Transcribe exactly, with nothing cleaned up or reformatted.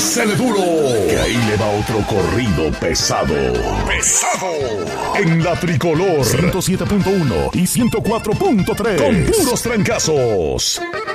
Dásele duro, que ahí le va otro corrido pesado. Pesado. En la Tricolor ciento siete punto uno y ciento cuatro punto tres. Con puros trancazos.